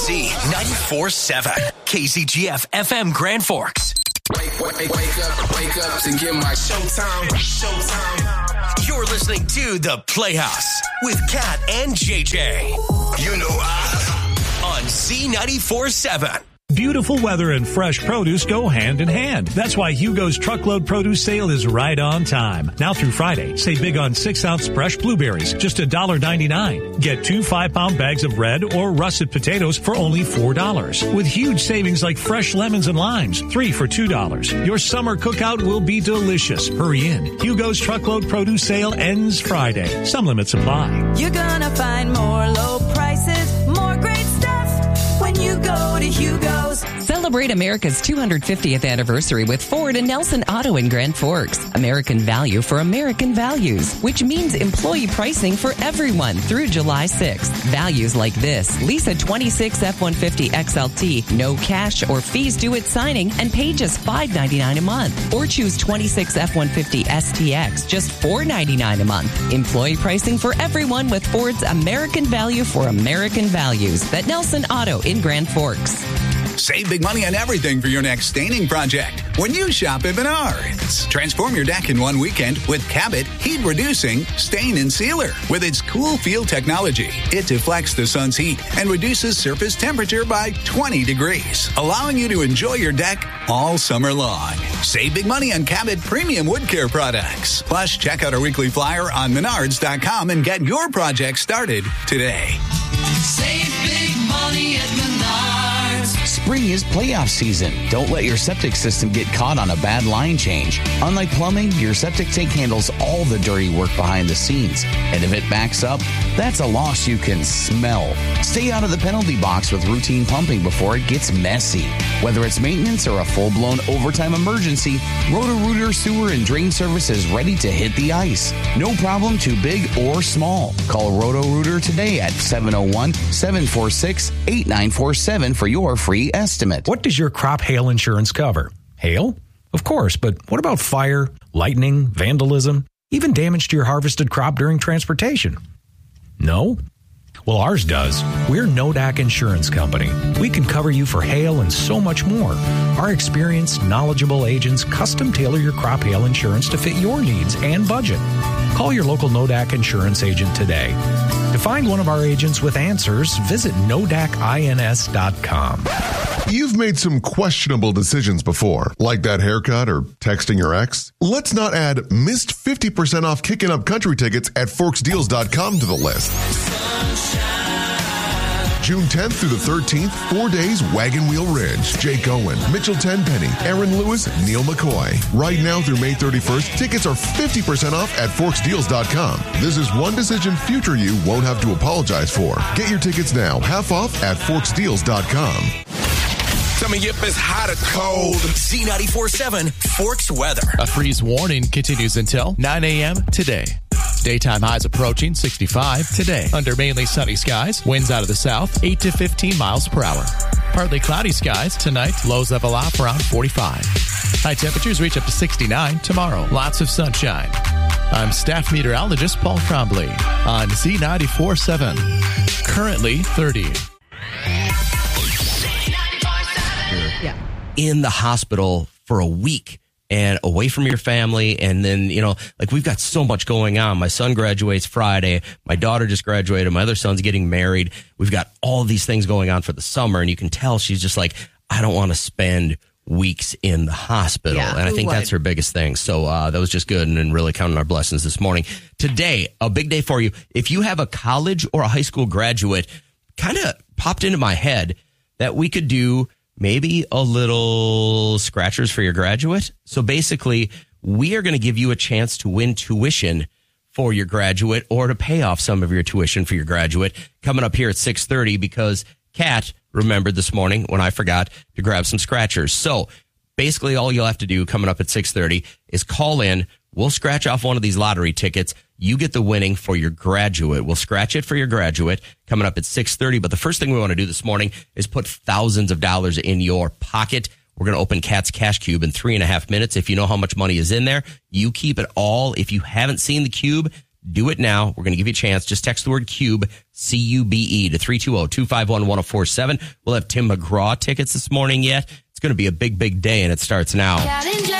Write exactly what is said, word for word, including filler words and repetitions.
Z ninety-four seven, K Z G F F M Grand Forks. Wake, wake, wake up, wake up and get my showtime. Showtime. You're listening to The Playhouse with Kat and J J. You know I. On Z ninety-four seven. Beautiful weather and fresh produce go hand in hand. That's why Hugo's Truckload Produce Sale is right on time. Now through Friday, save big on six-ounce fresh blueberries, just one dollar ninety-nine. Get two five-pound bags of red or russet potatoes for only four dollars. With huge savings like fresh lemons and limes, three for two dollars. Your summer cookout will be delicious. Hurry in. Hugo's Truckload Produce Sale ends Friday. Some limits apply. You're gonna find more low prices, more great stuff when you go to Hugo's. Celebrate America's two hundred fiftieth anniversary with Ford and Nelson Auto in Grand Forks. American value for American values, which means employee pricing for everyone through July sixth. Values like this: lease a twenty-six F one fifty X L T, no cash or fees due at signing, and pay just five ninety-nine a month. Or choose twenty-six F one fifty S T X, just four ninety-nine a month. Employee pricing for everyone with Ford's American value for American values. At Nelson Auto in Grand Forks. Save big money on everything for your next staining project when you shop at Menards. Transform your deck in one weekend with Cabot Heat Reducing Stain and Sealer. With its cool feel technology, it deflects the sun's heat and reduces surface temperature by twenty degrees, allowing you to enjoy your deck all summer long. Save big money on Cabot premium wood care products. Plus, check out our weekly flyer on menards dot com and get your project started today. Save big money at Menards. Spring is playoff season. Don't let your septic system get caught on a bad line change. Unlike plumbing, your septic tank handles all the dirty work behind the scenes. And if it backs up, that's a loss you can smell. Stay out of the penalty box with routine pumping before it gets messy. Whether it's maintenance or a full-blown overtime emergency, Roto-Rooter Sewer and Drain Service is ready to hit the ice. No problem too big or small. Call Roto-Rooter today at seven oh one, seven four six, eight nine four seven for your free estimate. What does your crop hail insurance cover? Hail? Of course, but what about fire, lightning, vandalism, even damage to your harvested crop during transportation? No? Well, ours does. We're Nodak Insurance Company. We can cover you for hail and so much more. Our experienced, knowledgeable agents custom tailor your crop hail insurance to fit your needs and budget. Call your local Nodak Insurance agent today. To find one of our agents with answers, visit nodak ins dot com. You've made some questionable decisions before, like that haircut or texting your ex. Let's not add missed fifty percent off Kickin' Up Country tickets at forks deals dot com to the list. June tenth through the thirteenth, four days, Wagon Wheel Ridge, Jake Owen, Mitchell Tenpenny, Aaron Lewis, Neil McCoy. Right now through May thirty-first, tickets are fifty percent off at forks deals dot com. This is one decision future you won't have to apologize for. Get your tickets now, half off at forks deals dot com. Tell me if it's hot or cold. Z ninety-four seven Forks weather. A freeze warning continues until nine a.m. today. Daytime highs approaching sixty-five today. Under mainly sunny skies, winds out of the south, eight to fifteen miles per hour. Partly cloudy skies tonight, lows level off around forty-five. High temperatures reach up to sixty-nine tomorrow. Lots of sunshine. I'm staff meteorologist Paul Crombley on Z ninety-four seven. Currently thirty. Yeah. In the hospital for a week and away from your family. And then, you know, like we've got so much going on. My son graduates Friday. My daughter just graduated. My other son's getting married. We've got all these things going on for the summer. And you can tell she's just like, I don't want to spend weeks in the hospital. Yeah, and I think would? that's her biggest thing. So uh, that was just good and, and really counting our blessings this morning. Today, a big day for you. If you have a college or a high school graduate, kind of popped into my head that we could do maybe a little scratchers for your graduate. So basically, we are going to give you a chance to win tuition for your graduate or to pay off some of your tuition for your graduate coming up here at six thirty because Kat remembered this morning when I forgot to grab some scratchers. So basically, all you'll have to do coming up at six thirty is call in. We'll scratch off one of these lottery tickets. You get the winning for your graduate. We'll scratch it for your graduate coming up at six thirty. But the first thing we want to do this morning is put thousands of dollars in your pocket. We're going to open Kat's Cash Cube in three and a half minutes. If you know how much money is in there, you keep it all. If you haven't seen the cube, Do it now. We're going to give you a chance. Just text the word CUBE, C U B E, to three two zero, two five one, one zero four seven. We'll have Tim McGraw tickets this morning yet. It's going to be a big, big day, and it starts now. Cat and Jay